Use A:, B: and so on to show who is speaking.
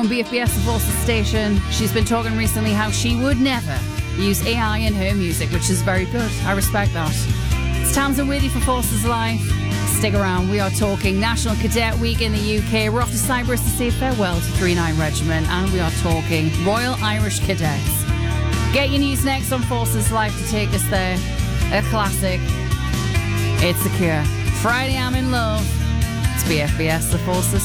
A: on BFBS, the Forces station. She's been talking recently how she would never use AI in her music, which is very good. I respect that. It's Tamsin Withy for Forces Life. Stick around. We are talking National Cadet Week in the UK. We're off to Cyprus to say farewell to 39 Regiment, and we are talking Royal Irish Cadets. Get your news next on Forces Life to take us there. A classic. It's The Cure. Friday I'm in Love. It's BFBS, the Forces